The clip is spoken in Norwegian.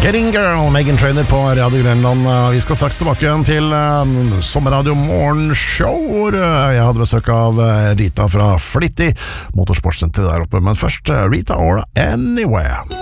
Getting Girl, Megan Trainor på Radio Grenland. Vi skal straks tilbake igjen til Sommerradio Morgenshow, hvor jeg hadde besøk av Rita fra Flittig Motorsportsenter der oppe. Men først Rita Ora Anywhere.